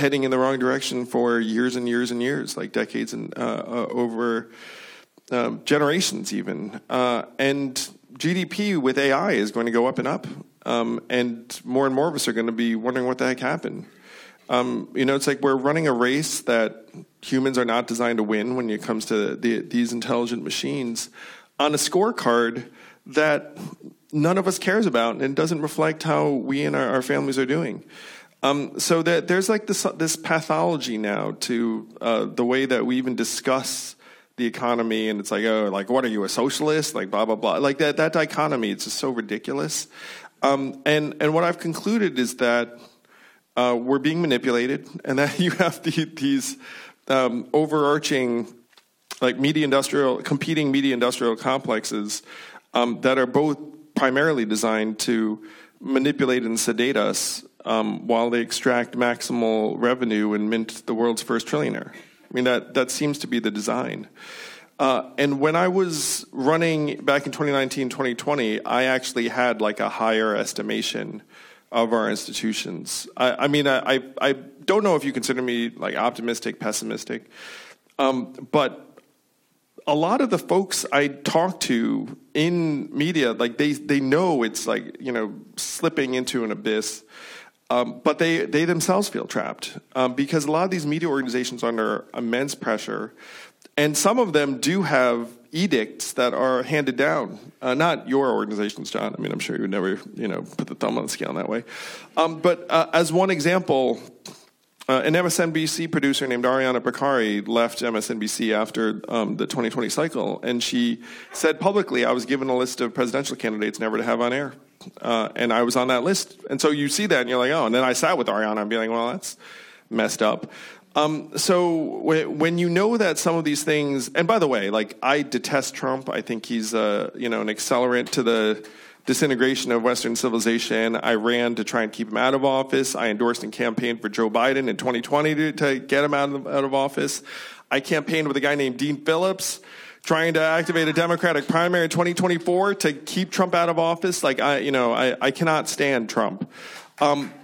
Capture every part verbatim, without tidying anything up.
heading in the wrong direction for years and years and years, like decades and uh, uh, over um, generations even. Uh, and G D P with A I is going to go up and up. Um, and more and more of us are going to be wondering what the heck happened. Um, you know, it's like we're running a race that humans are not designed to win when it comes to the, these intelligent machines on a scorecard that none of us cares about and doesn't reflect how we and our, our families are doing. Um, so that there's like this this pathology now to uh, the way that we even discuss the economy, and it's like, oh, like what are you, a socialist? Like blah blah blah. Like that that dichotomy, it's just so ridiculous. Um, and and what I've concluded is that uh, we're being manipulated, and that you have the, these um, overarching like media industrial competing media industrial complexes um, that are both primarily designed to manipulate and sedate us um, while they extract maximal revenue and mint the world's first trillionaire. I mean, that, that seems to be the design. Uh, and when I was running back in twenty nineteen, twenty twenty, I actually had like a higher estimation of our institutions. I, I mean, I, I, I don't know if you consider me like optimistic, pessimistic, um, but a lot of the folks I talk to in media, like they, they know it's like, you know, slipping into an abyss, um, but they, they themselves feel trapped um, because a lot of these media organizations are under immense pressure, and some of them do have edicts that are handed down. Uh, not your organizations, John. I mean, I'm sure you would never, you know, put the thumb on the scale in that way. Um, but uh, as one example, Uh, an M S N B C producer named Ariana Bakari left M S N B C after um, the twenty twenty cycle, and she said publicly, I was given a list of presidential candidates never to have on air, uh, and I was on that list. And so you see that, and you're like, oh, and then I sat with Ariana and be like, well, that's messed up. Um, so when, when you know that some of these things, and by the way, like I detest Trump. I think he's uh, you know, an accelerant to the disintegration of Western civilization. I ran to try and keep him out of office. I endorsed and campaigned for Joe Biden in twenty twenty to, to get him out of, out of office. I campaigned with a guy named Dean Phillips, trying to activate a Democratic primary in twenty twenty-four to keep Trump out of office. Like I, you know, I, I cannot stand Trump. Um,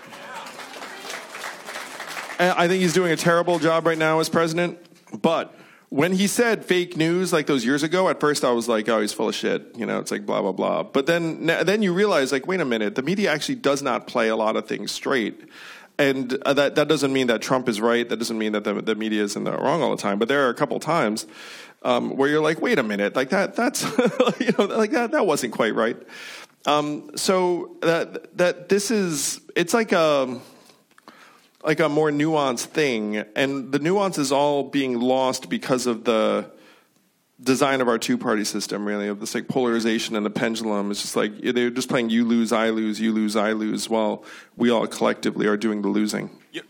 I think he's doing a terrible job right now as president, but when he said fake news like those years ago, at first I was like, oh, he's full of shit. You know, it's like blah, blah, blah. But then then you realize, like, wait a minute, the media actually does not play a lot of things straight. And uh, that, that doesn't mean that Trump is right. That doesn't mean that the, the media is in the wrong all the time. But there are a couple times um, where you're like, wait a minute, like that, that's, you know, like that, that wasn't quite right. Um, so that, that this is, it's like a, like a more nuanced thing, and the nuance is all being lost because of the design of our two-party system, really, of this like polarization and the pendulum. It's just like they're just playing you lose, I lose, you lose, I lose, while we all collectively are doing the losing. Yep.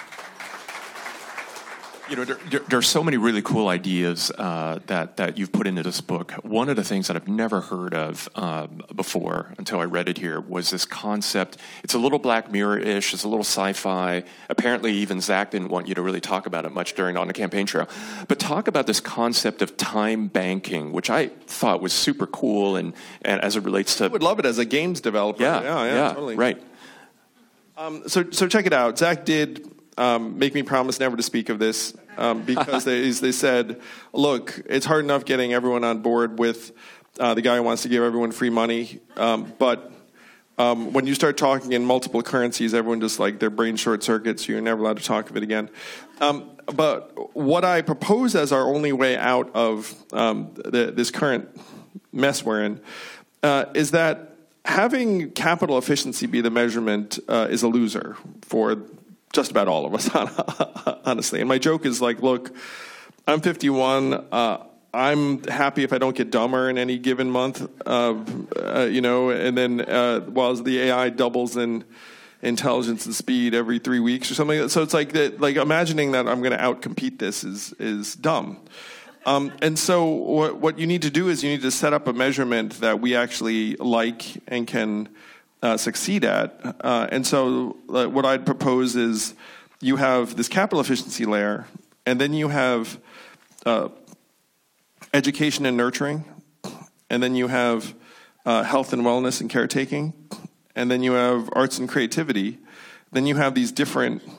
You know, there, there, there are so many really cool ideas uh, that, that you've put into this book. One of the things that I've never heard of um, before until I read it here was this concept. It's a little Black Mirror-ish. It's a little sci-fi. Apparently, even Zach didn't want you to really talk about it much during on the campaign trail. But talk about this concept of time banking, which I thought was super cool, and, and as it relates to... I would love it as a games developer. Yeah, yeah, yeah, yeah totally. Right. Um, so, so check it out. Zach did... Um, make me promise never to speak of this um, because they, they said, look, it's hard enough getting everyone on board with uh, the guy who wants to give everyone free money. Um, but um, when you start talking in multiple currencies, everyone just like their brain short circuits. So you're never allowed to talk of it again. Um, but what I propose as our only way out of um, the, this current mess we're in uh, is that having capital efficiency be the measurement uh, is a loser for just about all of us, honestly. And my joke is like, look, I'm fifty-one. Uh, I'm happy if I don't get dumber in any given month, uh, uh, you know, and then uh, while the A I doubles in intelligence and speed every three weeks or something. So it's like that, like imagining that I'm going to outcompete this is is dumb. Um, and so what, what you need to do is you need to set up a measurement that we actually like and can Uh, succeed at. Uh, and so uh, what I'd propose is you have this capital efficiency layer, and then you have uh, education and nurturing, and then you have uh, health and wellness and caretaking, and then you have arts and creativity. Then you have these different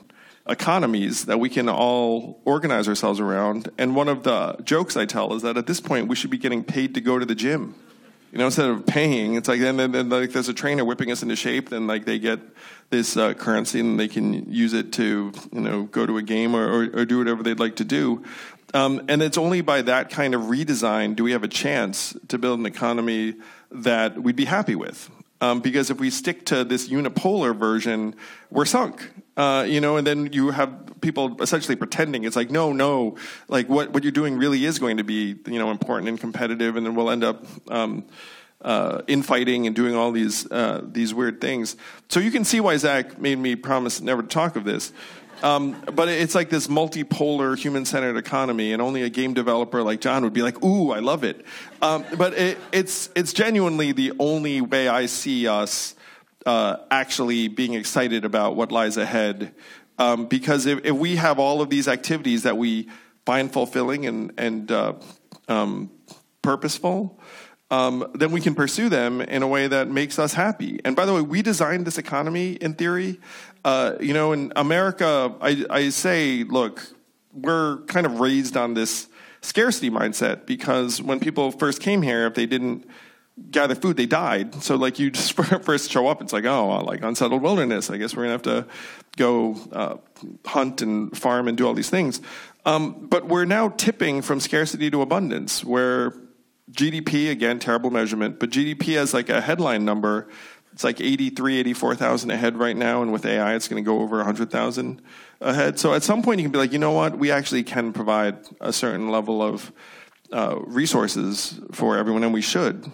economies that we can all organize ourselves around. And one of the jokes I tell is that at this point we should be getting paid to go to the gym. You know, instead of paying, it's like then, then, then like there's a trainer whipping us into shape, then like they get this uh, currency and they can use it to, you know, go to a game or, or, or do whatever they'd like to do. Um, and it's only by that kind of redesign do we have a chance to build an economy that we'd be happy with. Um, because if we stick to this unipolar version, we're sunk. Uh, you know, and then you have people essentially pretending it's like, no, no, like what, what you're doing really is going to be, you know, important and competitive, and then we'll end up um, uh, infighting and doing all these uh, these weird things. So you can see why Zach made me promise never to talk of this. Um, but it's like this multipolar, human-centered economy, and only a game developer like John would be like, "Ooh, I love it." Um, but it, it's it's genuinely the only way I see us uh, actually being excited about what lies ahead. Um, because if, if we have all of these activities that we find fulfilling and and uh, um, purposeful, um, then we can pursue them in a way that makes us happy. And by the way, we designed this economy in theory. Uh, you know, in America, I, I say, look, we're kind of raised on this scarcity mindset because when people first came here, if they didn't gather food, they died. So, like, you just first show up, it's like, oh, like unsettled wilderness. I guess we're going to have to go uh, hunt and farm and do all these things. Um, but we're now tipping from scarcity to abundance, where G D P, again, terrible measurement, but G D P has like a headline number. It's like eighty-three, eighty-four thousand ahead right now, and with A I, it's going to go over one hundred thousand ahead. So at some point, you can be like, you know what? We actually can provide a certain level of uh, resources for everyone, and we should.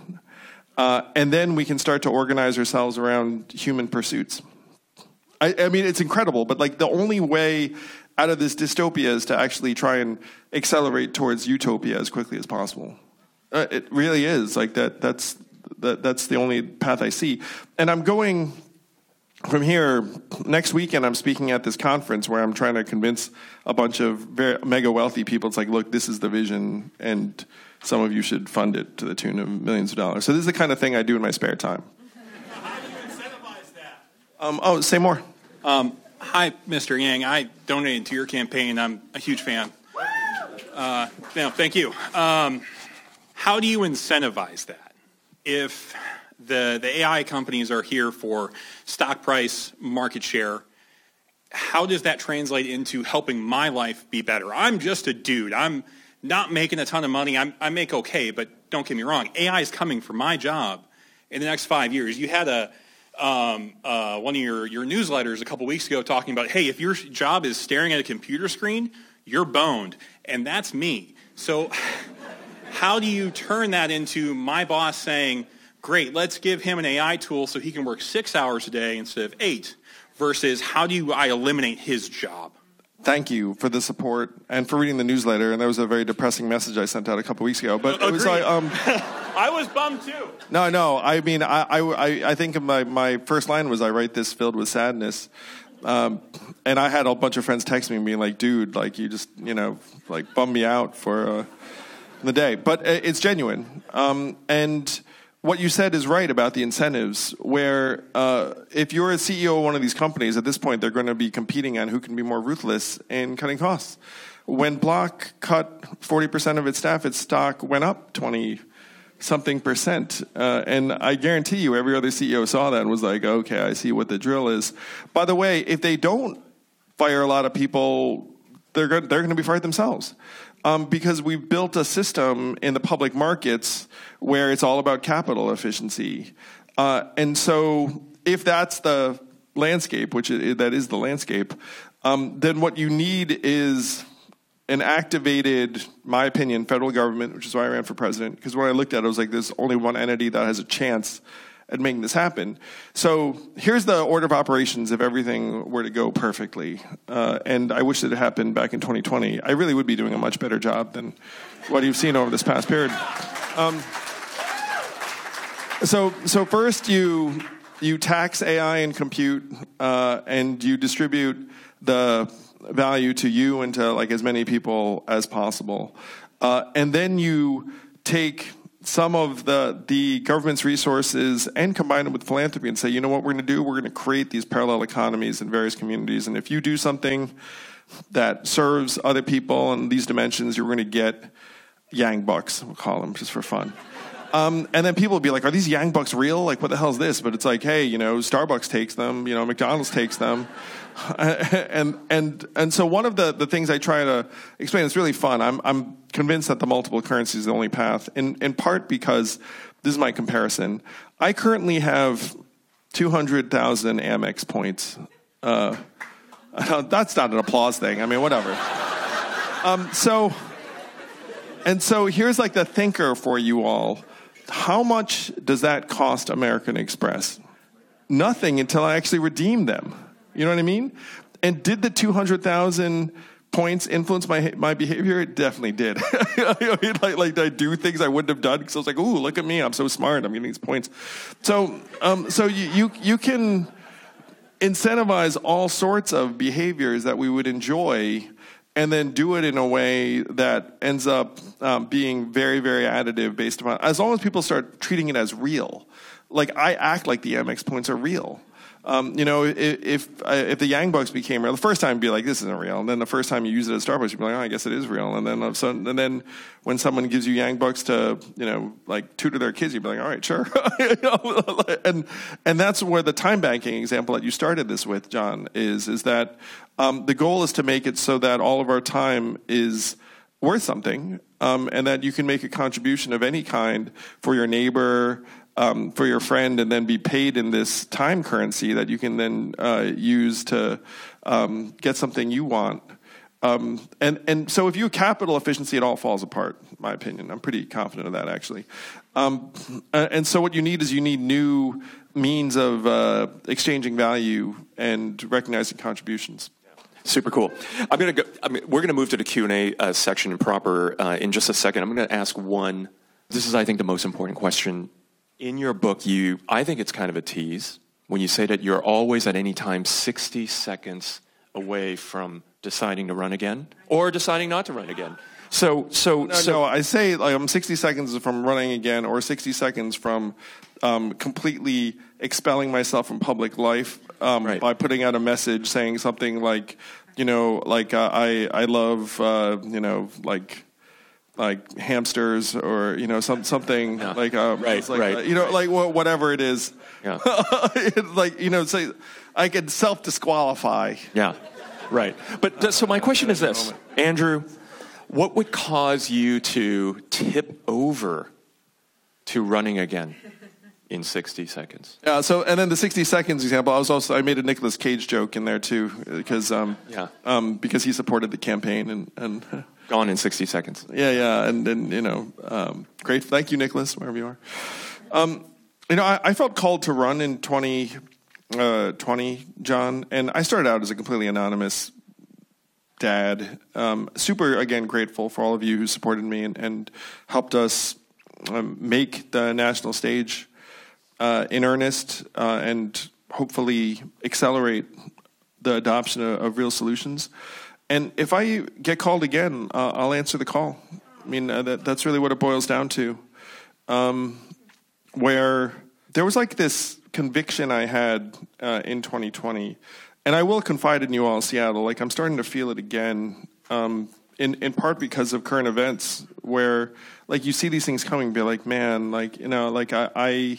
Uh, and then we can start to organize ourselves around human pursuits. I, I mean, it's incredible, but like the only way out of this dystopia is to actually try and accelerate towards utopia as quickly as possible. Uh, it really is like that. That's that. That's the only path I see. And I'm going from here next weekend. I'm speaking at this conference where I'm trying to convince a bunch of very mega wealthy people. It's like, look, this is the vision, and some of you should fund it to the tune of millions of dollars. So this is the kind of thing I do in my spare time. How do you incentivize that? Um, oh, say more. Um, hi, Mister Yang. I donated to your campaign. I'm a huge fan. Uh, no, thank you. Um, how do you incentivize that? If the the A I companies are here for stock price, market share, how does that translate into helping my life be better? I'm just a dude. I'm not making a ton of money. I'm, I make okay, but don't get me wrong. A I is coming for my job in the next five years. You had a um, uh, one of your, your newsletters a couple weeks ago talking about, hey, if your job is staring at a computer screen, you're boned. And that's me. So how do you turn that into my boss saying, great, let's give him an A I tool so he can work six hours a day instead of eight, versus how do you, I eliminate his job? Thank you for the support and for reading the newsletter. And that was a very depressing message I sent out a couple weeks ago. But it was like, um, I was bummed too. No, no. I mean, I, I, I think my, my first line was, I write this filled with sadness. Um, and I had a bunch of friends text me and being like, dude, like you just, you know, like bummed me out for uh, the day. But it's genuine. Um, and what you said is right about the incentives, where uh, if you're a C E O of one of these companies, at this point, they're going to be competing on who can be more ruthless in cutting costs. When Block cut forty percent of its staff, its stock went up twenty-something percent. Uh, and I guarantee you every other C E O saw that and was like, okay, I see what the drill is. By the way, if they don't fire a lot of people, they're going, they're going to be fired themselves. Um, because we've built a system in the public markets where it's all about capital efficiency. Uh, and so if that's the landscape, which it, that is the landscape, um, then what you need is an activated, my opinion, federal government, which is why I ran for president. Because when I looked at it, I was like, there's only one entity that has a chance at making this happen. So here's the order of operations if everything were to go perfectly. Uh, and I wish that it happened back in twenty twenty. I really would be doing a much better job than what you've seen over this past period. Um, so, so first you you tax A I and compute, uh, and you distribute the value to you and to like as many people as possible. Uh, and then you take some of the the government's resources and combine them with philanthropy and say, you know what we're going to do? We're going to create these parallel economies in various communities. And if you do something that serves other people in these dimensions, you're going to get Yang bucks, we'll call them, just for fun. Um, and then people will be like, are these Yang bucks real? Like, what the hell is this? But it's like, hey, you know, Starbucks takes them, you know, McDonald's takes them. and and and so one of the, the things I try to explain, it's really fun. I'm I'm convinced that the multiple currency is the only path, in, in part because, this is my comparison, I currently have two hundred thousand Amex points. Uh, that's not an applause thing. I mean, whatever. um, so, and so here's like the thinker for you all. How much does that cost American Express? Nothing until I actually redeem them. You know what I mean? And did the two hundred thousand points influence my my behavior? It definitely did. I mean, like, like I do things I wouldn't have done because I was like, ooh, look at me. I'm so smart. I'm getting these points. So, um, so you, you, you can incentivize all sorts of behaviors that we would enjoy and then do it in a way that ends up um, being very, very additive based upon, as long as people start treating it as real. Like, I act like the Amex points are real. Um, you know, if if, uh, if the Yang bucks became real, the first time you'd be like, this isn't real. And then the first time you use it at Starbucks, you'd be like, oh, I guess it is real. And then, so, and then when someone gives you Yang bucks to, you know, like tutor their kids, you'd be like, all right, sure. You know, and and that's where the time banking example that you started this with, John, is, is that um, the goal is to make it so that all of our time is worth something, um, and that you can make a contribution of any kind for your neighbor, Um, for your friend, and then be paid in this time currency that you can then uh, use to um, get something you want. Um, and, and so if you have capital efficiency, it all falls apart, in my opinion. I'm pretty confident of that, actually. Um, and so what you need is you need new means of uh, exchanging value and recognizing contributions. Super cool. I'm going to go. I mean, we're going to move to the Q and A uh, section proper uh, in just a second. I'm going to ask one. This is, I think, the most important question. In your book, you, I think it's kind of a tease when you say that you're always at any time sixty seconds away from deciding to run again or deciding not to run again. So, so, no, so no, I say like, I'm sixty seconds from running again, or sixty seconds from um, completely expelling myself from public life um, right. by putting out a message saying something like, you know, like uh, I, I love, uh, you know, like. like hamsters, or you know, some something yeah. like, uh, right, like right, uh, you know, right. like whatever it is. Yeah. Like, you know, say I could self disqualify. Yeah, right. But th- so my question is this, Andrew: what would cause you to tip over to running again in sixty seconds? Yeah. So, and then the sixty seconds example, I was also I made a Nicolas Cage joke in there too, because um, yeah, um, because he supported the campaign and and. Gone in sixty seconds. Yeah, yeah, and then you know, um, great. Thank you, Nicholas, wherever you are. Um, you know, I, I felt called to run in twenty twenty, John, and I started out as a completely anonymous dad. Um, super, again, grateful for all of you who supported me and, and helped us um, make the national stage uh, in earnest, uh, and hopefully accelerate the adoption of, of real solutions. And if I get called again, uh, I'll answer the call. I mean, uh, that, that's really what it boils down to. Um, where there was like this conviction I had uh, in twenty twenty, and I will confide in you all, Seattle, like I'm starting to feel it again, um, in, in part because of current events, where like you see these things coming, be like, man, like, you know, like I, I,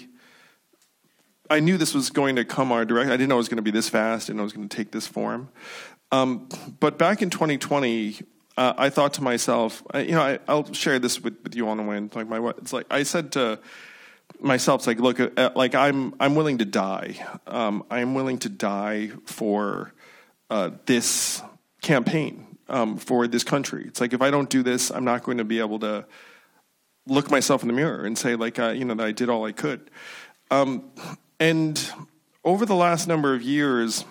I knew this was going to come our direction. I didn't know it was going to be this fast, and it was going to take this form. Um, but back in twenty twenty, uh, I thought to myself, I, you know, I, I'll share this with, with you on the wind. Like my, it's like I said to myself, it's like, look, uh, like I'm, I'm willing to die. Um, I'm willing to die for uh, this campaign, um, for this country. It's like if I don't do this, I'm not going to be able to look myself in the mirror and say, like, uh, you know, that I did all I could. Um, and over the last number of years.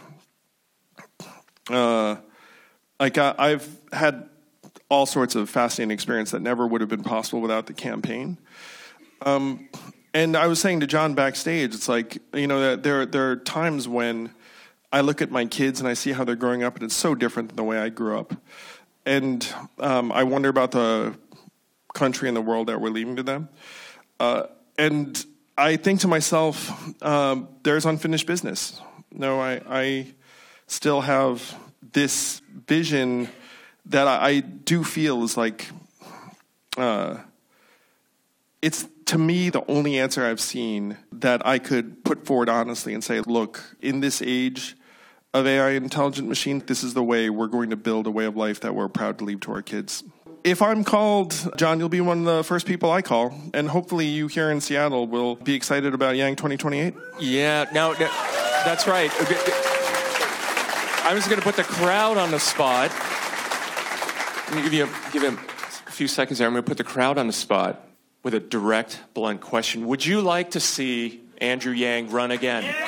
Uh, like I, I've had all sorts of fascinating experience that never would have been possible without the campaign. Um, and I was saying to John backstage, it's like, you know, there there are times when I look at my kids and I see how they're growing up, and it's so different than the way I grew up. And um, I wonder about the country and the world that we're leaving to them. Uh, and I think to myself, um, there's unfinished business. No, I, I still have this vision that I, I do feel is like, uh, it's to me the only answer I've seen that I could put forward honestly and say, look, in this age of A I intelligent machine, this is the way we're going to build a way of life that we're proud to leave to our kids. If I'm called, John, you'll be one of the first people I call, and hopefully you here in Seattle will be excited about Yang twenty twenty-eight. Yeah, no, no that's right. I was going to put the crowd on the spot. Let me give you a, give him a few seconds there. I'm going to put the crowd on the spot with a direct, blunt question. Would you like to see Andrew Yang run again? Yeah!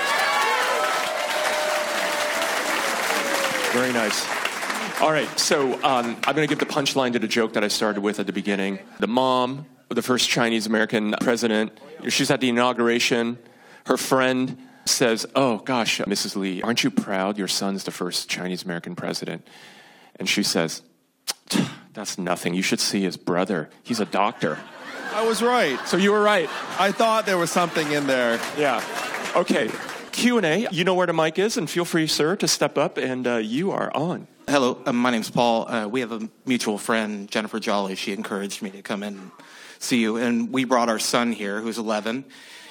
Very nice. All right, so um, I'm going to give the punchline to the joke that I started with at the beginning. The mom of the first Chinese-American president, she's at the inauguration. Her friend says, oh, gosh, Missus Lee, aren't you proud your son's the first Chinese-American president? And she says, that's nothing. You should see his brother. He's a doctor. I was right. So you were right. I thought there was something in there. Yeah. Okay. Q and A. You know where the mic is, and feel free, sir, to step up, and uh, you are on. Hello, uh, my name's Paul. Uh, we have a mutual friend, Jennifer Jolly. She encouraged me to come in and see you, and we brought our son here, who's eleven.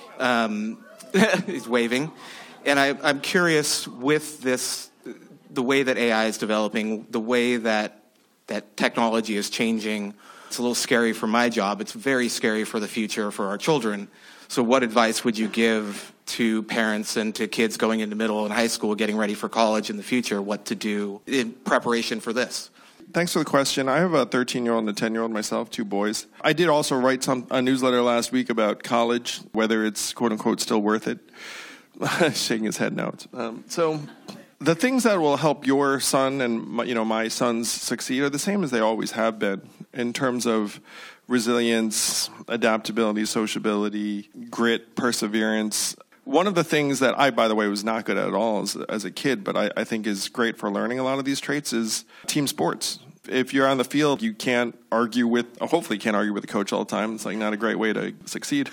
Um, he's waving. And I, I'm curious, with this, the way that A I is developing, the way that that technology is changing, it's a little scary for my job. It's very scary for the future for our children. So what advice would you give to parents and to kids going into middle and high school, getting ready for college in the future, what to do in preparation for this? Thanks for the question. I have a thirteen-year-old and a ten-year-old myself, two boys. I did also write some a newsletter last week about college, whether it's quote-unquote still worth it. Shaking his head now. Um, so the things that will help your son and my, you know my sons succeed are the same as they always have been in terms of resilience, adaptability, sociability, grit, perseverance. One of the things that I, by the way, was not good at all as, as a kid, but I, I think is great for learning a lot of these traits is team sports. If you're on the field, you can't argue with, hopefully you can't argue with the coach all the time. It's like not a great way to succeed.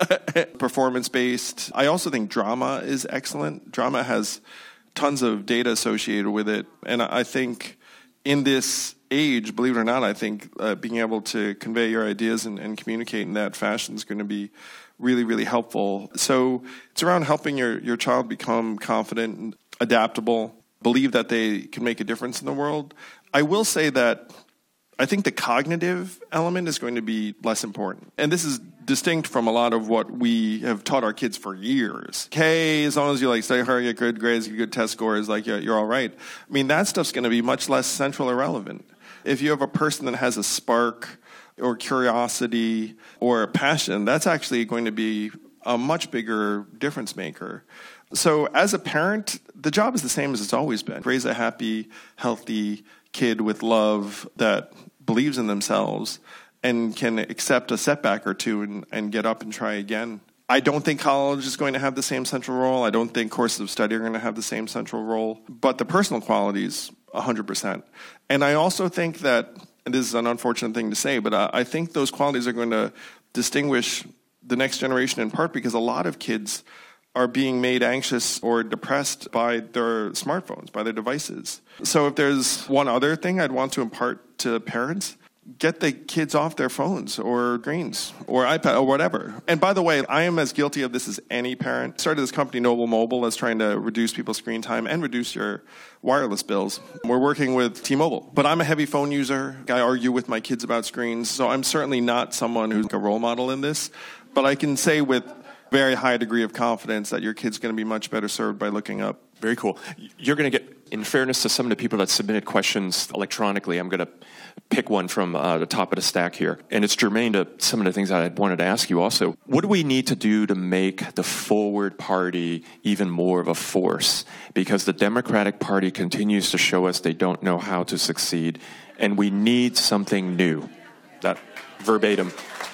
Performance-based. I also think drama is excellent. Drama has tons of data associated with it. And I think in this age, believe it or not, I think uh, being able to convey your ideas and, and communicate in that fashion is going to be really, really helpful. So it's around helping your, your child become confident and adaptable, believe that they can make a difference in the world. I will say that I think the cognitive element is going to be less important. And this is distinct from a lot of what we have taught our kids for years. Okay, as long as you like study hard, get good grades, get good test scores, like you're, you're all right. I mean, that stuff's going to be much less central or relevant. If you have a person that has a spark or curiosity or a passion, that's actually going to be a much bigger difference maker. So as a parent, the job is the same as it's always been. Raise a happy, healthy kid with love that believes in themselves and can accept a setback or two and, and get up and try again. I don't think college is going to have the same central role. I don't think courses of study are going to have the same central role. But the personal qualities, one hundred percent. And I also think that, and this is an unfortunate thing to say, but I, I think those qualities are going to distinguish the next generation in part because a lot of kids are being made anxious or depressed by their smartphones, by their devices. So if there's one other thing I'd want to impart to parents, get the kids off their phones or screens or iPad or whatever. And by the way, I am as guilty of this as any parent. I started this company, Noble Mobile, that's trying to reduce people's screen time and reduce your wireless bills. We're working with T-Mobile. But I'm a heavy phone user. I argue with my kids about screens. So I'm certainly not someone who's a role model in this. But I can say with very high degree of confidence that your kid's going to be much better served by looking up. Very cool. You're going to get, in fairness to some of the people that submitted questions electronically, I'm going to pick one from uh, the top of the stack here. And it's germane to some of the things that I wanted to ask you also. What do we need to do to make the Forward Party even more of a force? Because the Democratic Party continues to show us they don't know how to succeed, and we need something new. That verbatim.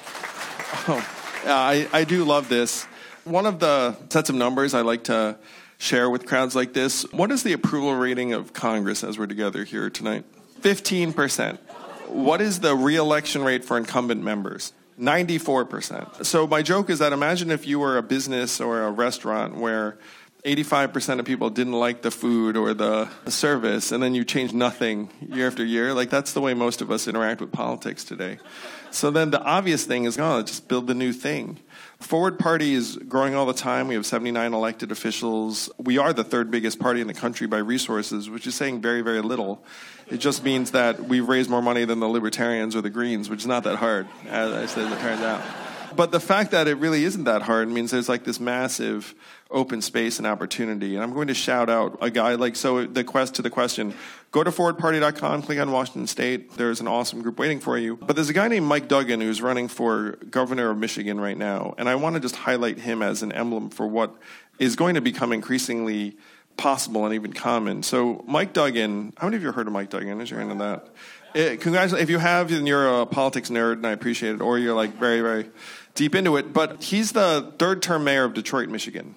Oh. Uh, I, I do love this. One of the sets of numbers I like to share with crowds like this, what is the approval rating of Congress as we're together here tonight? fifteen percent. What is the re-election rate for incumbent members? ninety-four percent. So my joke is that imagine if you were a business or a restaurant where eighty-five percent of people didn't like the food or the service, and then you change nothing year after year. Like, that's the way most of us interact with politics today. So then the obvious thing is, oh, just build the new thing. Forward Party is growing all the time. We have seventy-nine elected officials. We are the third biggest party in the country by resources, which is saying very, very little. It just means that we've raised more money than the Libertarians or the Greens, which is not that hard, as it turns out. But the fact that it really isn't that hard means there's like this massive open space and opportunity. And I'm going to shout out a guy like, so the quest to the question, go to forward party dot com, click on Washington State. There's an awesome group waiting for you. But there's a guy named Mike Duggan who's running for governor of Michigan right now. And I want to just highlight him as an emblem for what is going to become increasingly possible and even common. So Mike Duggan, how many of you have heard of Mike Duggan? Is your hand on that? It, congratulations. If you have, then you're a politics nerd, and I appreciate it, or you're like very, very deep into it. But he's the third-term mayor of Detroit, Michigan.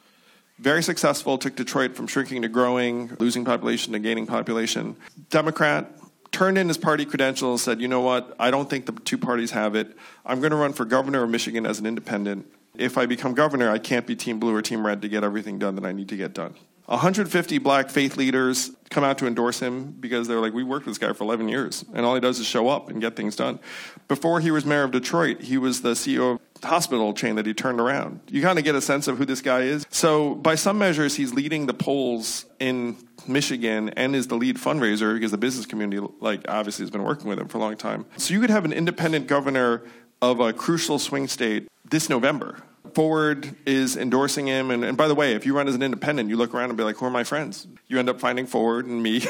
Very successful, took Detroit from shrinking to growing, losing population to gaining population. Democrat, turned in his party credentials, said, you know what, I don't think the two parties have it. I'm going to run for governor of Michigan as an independent. If I become governor, I can't be team blue or team red to get everything done that I need to get done. one hundred fifty black faith leaders come out to endorse him because they're like, we worked with this guy for eleven years, and all he does is show up and get things done. Before he was mayor of Detroit, he was the C E O of a hospital chain that he turned around. You kind of get a sense of who this guy is. So by some measures, he's leading the polls in Michigan and is the lead fundraiser because the business community, like, obviously has been working with him for a long time. So you could have an independent governor of a crucial swing state this November. Forward is endorsing him. And, and by the way, if you run as an independent, you look around and be like, who are my friends? You end up finding Forward and me.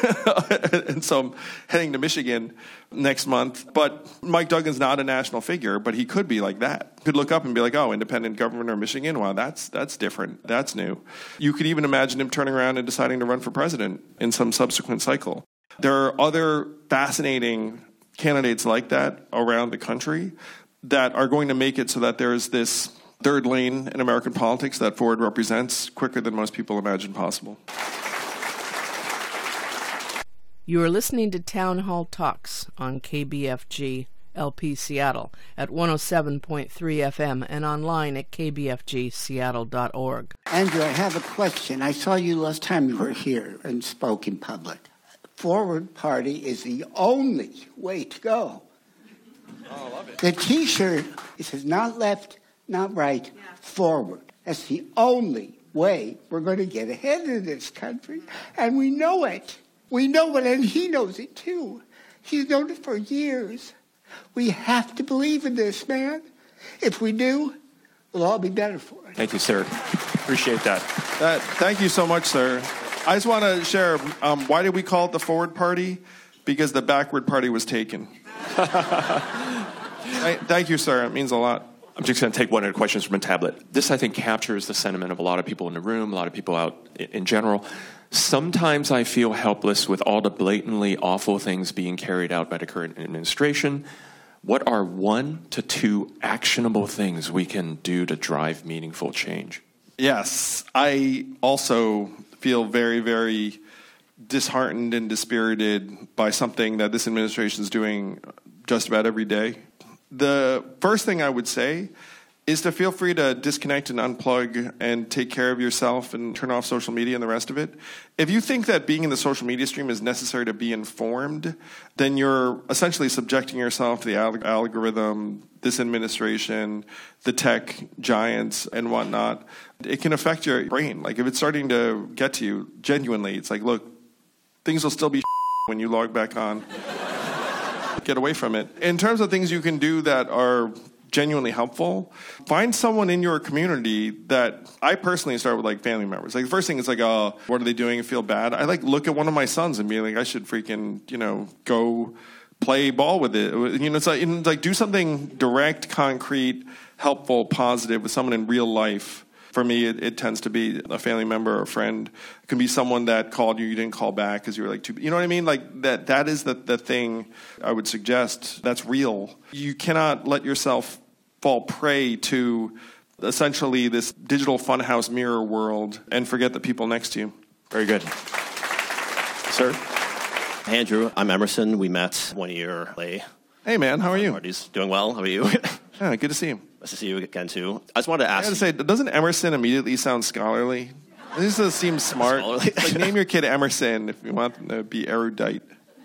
And so I'm heading to Michigan next month. But Mike Duggan's not a national figure, but he could be like that. Could look up and be like, oh, independent governor of Michigan? Wow, that's that's different. That's new. You could even imagine him turning around and deciding to run for president in some subsequent cycle. There are other fascinating candidates like that around the country that are going to make it so that there's this third lane in American politics that Forward represents quicker than most people imagine possible. You are listening to Town Hall Talks on K B F G L P Seattle at one oh seven point three F M and online at k b f g seattle dot org. Andrew, I have a question. I saw you last time you were here and spoke in public. Forward Party is the only way to go. Oh, I love it. The T-shirt, it says not left, not right, yeah. Forward. That's the only way we're going to get ahead in this country. And we know it. We know it, and he knows it too. He's known it for years. We have to believe in this, man. If we do, we'll all be better for it. Thank you, sir. Appreciate that. That thank you so much, sir. I just want to share, um, why did we call it the Forward Party? Because the backward party was taken. Thank you, sir. It means a lot. I'm just going to take one of the questions from a tablet. This, I think, captures the sentiment of a lot of people in the room, a lot of people out in general. Sometimes I feel helpless with all the blatantly awful things being carried out by the current administration. What are one to two actionable things we can do to drive meaningful change? Yes, I also feel very, very disheartened and dispirited by something that this administration is doing just about every day. The first thing I would say is to feel free to disconnect and unplug and take care of yourself and turn off social media and the rest of it. If you think that being in the social media stream is necessary to be informed, then you're essentially subjecting yourself to the alg- algorithm, this administration, the tech giants and whatnot. It can affect your brain. Like, if it's starting to get to you genuinely, it's like, look, things will still be when you log back on. Get away from it. In terms of things you can do that are genuinely helpful, find someone in your community that I personally start with, like, family members. Like, the first thing is like, oh, what are they doing? I feel bad. I like look at one of my sons and be like, I should freaking, you know, go play ball with it. You know, it's like, it's like do something direct, concrete, helpful, positive with someone in real life. For me, it, it tends to be a family member or a friend. It can be someone that called you, you didn't call back because you were like too, you know what I mean? Like that, that is the, the thing I would suggest that's real. You cannot let yourself fall prey to essentially this digital funhouse mirror world and forget the people next to you. Very good. Sir? Andrew, I'm Emerson. We met one year late. Hey, man, how are you? Marty's doing well. How are you? Yeah, good to see you. Nice to see you again, too. I just wanted to ask I gotta say, doesn't Emerson immediately sound scholarly? This just seems smart. Like, name your kid Emerson if you want them to be erudite.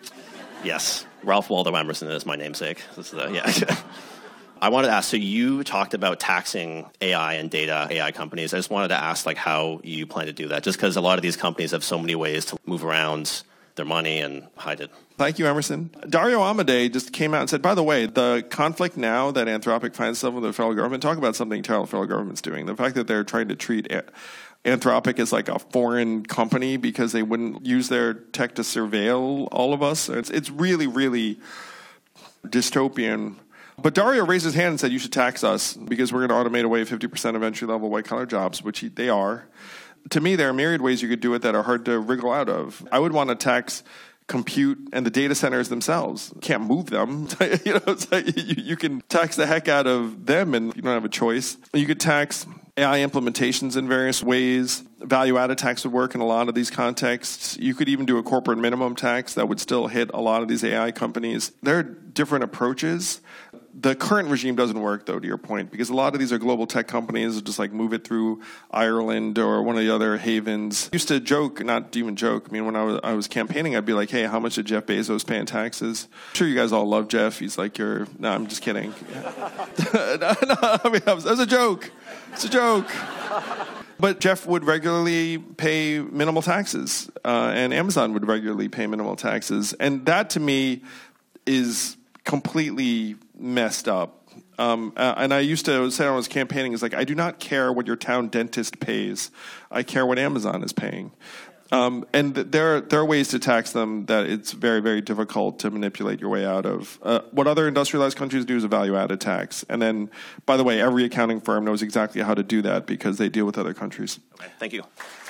Yes, Ralph Waldo Emerson is my namesake. This is, uh, yeah. I wanted to ask, so you talked about taxing A I and data A I companies. I just wanted to ask, like, how you plan to do that, just because a lot of these companies have so many ways to move around their money and hide it. Thank you, Emerson. Dario Amodei just came out and said, by the way, the conflict now that Anthropic finds itself with the federal government, talk about something the federal government's doing. The fact that they're trying to treat Anthropic as like a foreign company because they wouldn't use their tech to surveil all of us. It's, it's really, really dystopian. But Dario raised his hand and said, you should tax us because we're going to automate away fifty percent of entry-level white-collar jobs, which he, they are. To me, there are myriad ways you could do it that are hard to wriggle out of. I would want to tax compute and the data centers themselves. You can't move them. you know, it's like you, you can tax the heck out of them and you don't have a choice. You could tax A I implementations in various ways. Value-added tax would work in a lot of these contexts. You could even do a corporate minimum tax that would still hit a lot of these A I companies. There are different approaches. The current regime doesn't work, though, to your point, because a lot of these are global tech companies that just like move it through Ireland or one of the other havens. I used to joke, not even joke. I mean, when I was, I was campaigning, I'd be like, hey, how much did Jeff Bezos pay in taxes? I'm sure you guys all love Jeff. He's like your, no, I'm just kidding. no, no, I mean, it was a joke. It's a joke. But Jeff would regularly pay minimal taxes, uh, and Amazon would regularly pay minimal taxes. And that, to me, is completely messed up. Um, uh, and I used to say when I was campaigning, is like, I do not care what your town dentist pays. I care what Amazon is paying. Um, and th- there, there are ways to tax them that it's very, very difficult to manipulate your way out of. Uh, what other industrialized countries do is a value-added tax. And then, by the way, every accounting firm knows exactly how to do that because they deal with other countries. Okay, thank you.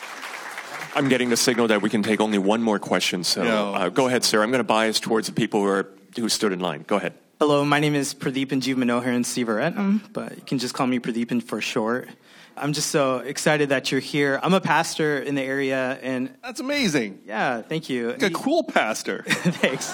I'm getting the signal that we can take only one more question. So Yeah. uh, go ahead, sir. I'm going to bias towards the people who are who stood in line. Go ahead. Hello, my name is Pradeepan Jeevamanoharan Sivaratnam, but you can just call me Pradeepan for short. I'm just so excited that you're here. I'm a pastor in the area, and That's amazing. yeah, thank you. Like a cool pastor. Thanks.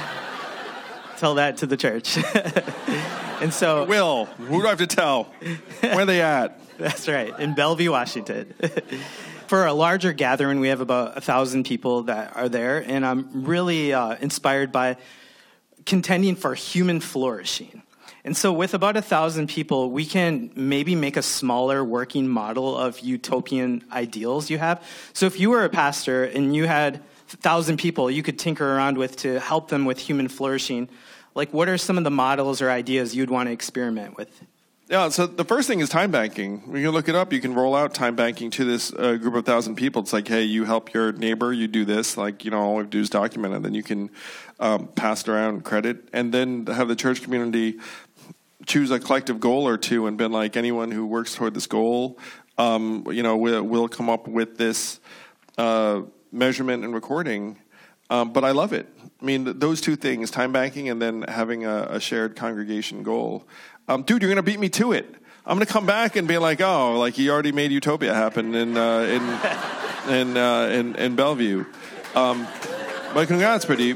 Tell that to the church. And so, Will, who do I have to tell? Where are they at? that's right, in Bellevue, Washington. For a larger gathering, we have about a thousand people that are there, and I'm really uh, inspired by contending for human flourishing. And so with about a thousand people, we can maybe make a smaller working model of utopian ideals you have. So if you were a pastor and you had a thousand people you could tinker around with to help them with human flourishing, like what are some of the models or ideas you'd want to experiment with? Yeah, so the first thing is time banking. When you look it up, you can roll out time banking to this uh, group of thousand people. It's like, hey, you help your neighbor, you do this. Like, you know, all you have to do is document it, and then you can um, pass it around credit. And then have the church community choose a collective goal or two and been like, anyone who works toward this goal, um, you know, will, will come up with this uh, measurement and recording. Um, but I love it. I mean, those two things, time banking and then having a, a shared congregation goal. Um, dude, you're going to beat me to it. I'm going to come back and be like, oh, like he already made Utopia happen in uh, in in, uh, in in Bellevue. Um, but congrats, Pradeep.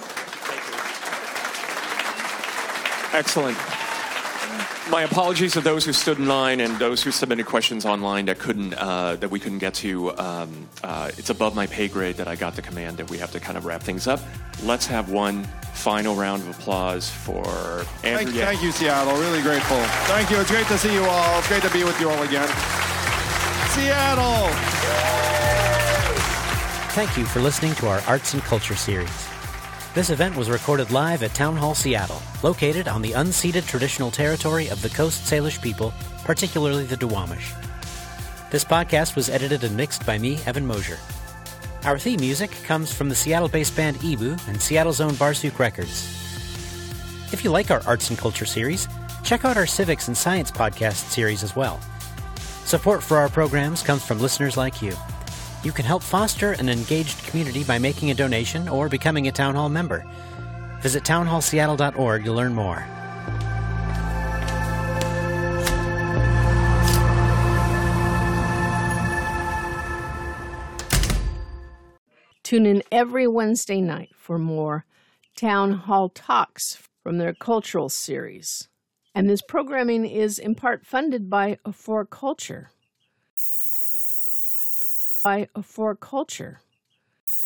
Excellent. My apologies to those who stood in line and those who submitted questions online that couldn't, uh, that we couldn't get to. Um, uh, it's above my pay grade that I got the command that we have to kind of wrap things up. Let's have one final round of applause for Andrew. Thank, thank you, Seattle. Really grateful. Thank you. It's great to see you all. It's great to be with you all again. Seattle! Thank you for listening to our Arts and Culture series. This event was recorded live at Town Hall Seattle, located on the unceded traditional territory of the Coast Salish people, particularly the Duwamish. This podcast was edited and mixed by me, Evan Mosier. Our theme music comes from the Seattle-based band Ebu and Seattle's own Barsuk Records. If you like our Arts and Culture series, check out our Civics and Science podcast series as well. Support for our programs comes from listeners like you. You can help foster an engaged community by making a donation or becoming a Town Hall member. Visit town hall seattle dot org to learn more. Tune in every Wednesday night for more Town Hall Talks from their cultural series. And this programming is in part funded by For Culture. By For Culture.